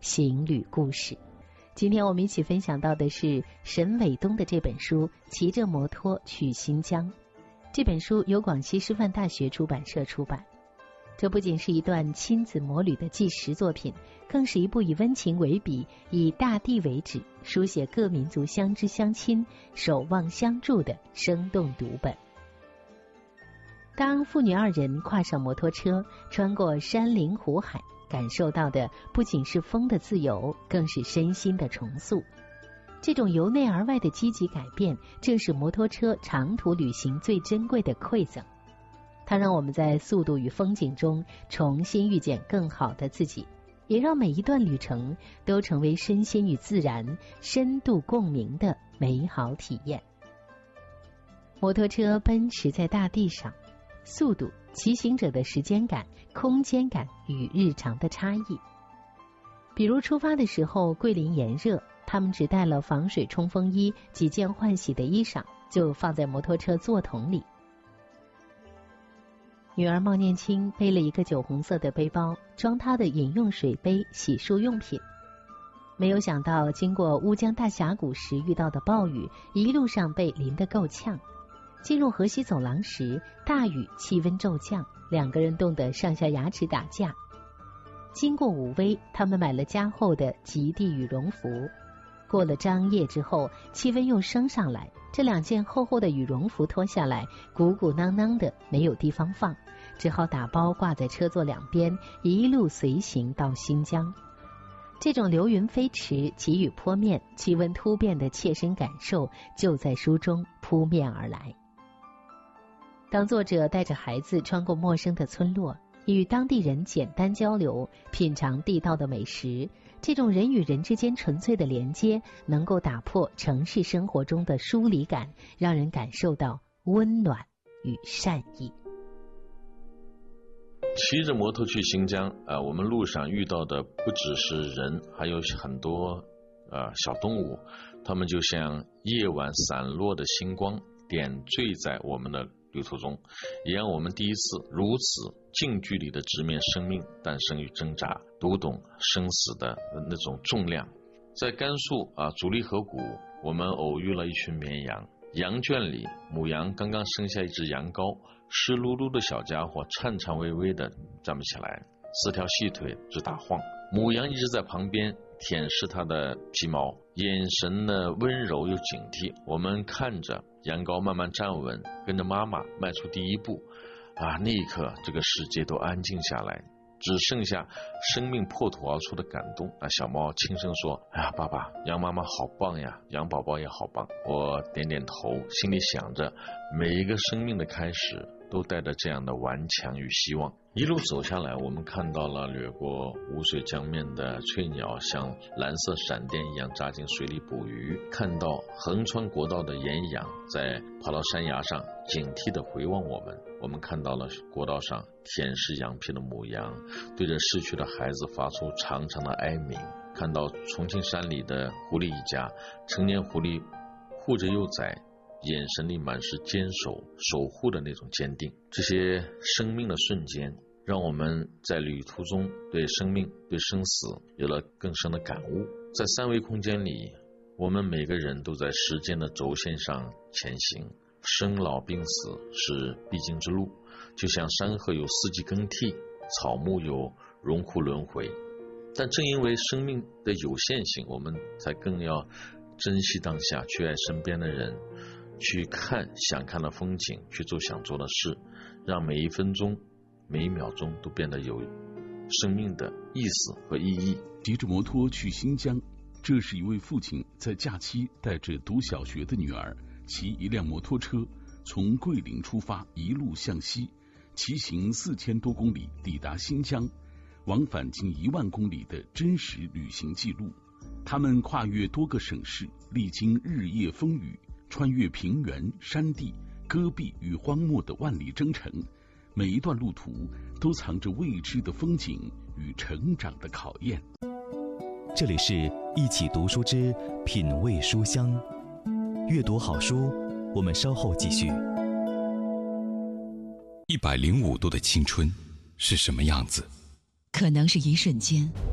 行旅故事。今天我们一起分享到的是沈伟东的这本书《骑着摩托去新疆》。这本书由广西师范大学出版社出版。这不仅是一段亲子摩旅的纪实作品，更是一部以温情为笔，以大地为纸，书写各民族相知相亲、守望相助的生动读本。当父女二人跨上摩托车，穿过山林湖海，感受到的不仅是风的自由，更是身心的重塑。这种由内而外的积极改变，正是摩托车长途旅行最珍贵的馈赠。它让我们在速度与风景中重新遇见更好的自己，也让每一段旅程都成为身心与自然深度共鸣的美好体验。摩托车奔驰在大地上，速度、骑行者的时间感、空间感与日常的差异。比如出发的时候桂林炎热，他们只带了防水冲锋衣、几件换洗的衣裳，就放在摩托车座筒里。女儿冒念青背了一个酒红色的背包，装她的饮用水杯、洗漱用品。没有想到经过乌江大峡谷时遇到的暴雨，一路上被淋得够呛。进入河西走廊时，大雨，气温骤降，两个人冻得上下牙齿打架。经过武威，他们买了加厚的极地羽绒服。过了张掖之后，气温又升上来，这两件厚厚的羽绒服脱下来，鼓鼓囊囊的，没有地方放，只好打包挂在车座两边，一路随行到新疆。这种流云飞驰、急雨泼面、气温突变的切身感受，就在书中扑面而来。当作者带着孩子穿过陌生的村落，与当地人简单交流，品尝地道的美食，这种人与人之间纯粹的连接，能够打破城市生活中的疏离感，让人感受到温暖与善意。 骑着摩托去新疆我们路上遇到的不只是人，还有很多小动物，它们就像夜晚散落的星光，点缀在我们的旅途中，也让我们第一次如此近距离的直面生命诞生与挣扎，读懂生死的那种重量。在甘肃竹里河谷，我们偶遇了一群绵羊，羊圈里母羊刚刚生下一只羊羔，湿漉漉的小家伙颤颤巍巍地站不起来，四条细腿直打晃，母羊一直在旁边舔舐它的皮毛，眼神呢温柔又警惕。我们看着羊羔慢慢站稳，跟着妈妈迈出第一步那一刻这个世界都安静下来，只剩下生命破土而出的感动。小猫轻声说，爸爸，羊妈妈好棒呀，羊宝宝也好棒。我点点头，心里想着每一个生命的开始都带着这样的顽强与希望。一路走下来，我们看到了掠过无水江面的翠鸟像蓝色闪电一样扎进水里捕鱼，看到横穿国道的岩羊在跑到山崖上警惕地回望我们。我们看到了国道上舔舐羊皮的母羊对着逝去的孩子发出长长的哀鸣，看到重庆山里的狐狸一家，成年狐狸护着幼崽，眼神里满是坚守守护的那种坚定。这些生命的瞬间让我们在旅途中对生命对生死有了更深的感悟。在三维空间里，我们每个人都在时间的轴线上前行，生老病死是必经之路，就像山河有四季更替，草木有荣枯轮回。但正因为生命的有限性，我们才更要珍惜当下，去爱身边的人，去看想看的风景，去做想做的事，让每一分钟每一秒钟都变得有生命的意思和意义。 骑着摩托去新疆，这是一位父亲在假期带着读小学的女儿骑一辆摩托车从桂林出发，一路向西，骑行4000多公里抵达新疆，往返近1万公里的真实旅行记录。他们跨越多个省市，历经日夜风雨，穿越平原、山地、戈壁与荒漠的万里征程，每一段路途都藏着未知的风景与成长的考验。 这里是一起读书之品味书香，阅读好书，我们稍后继续。 105度的青春是什么样子？ 可能是一瞬间，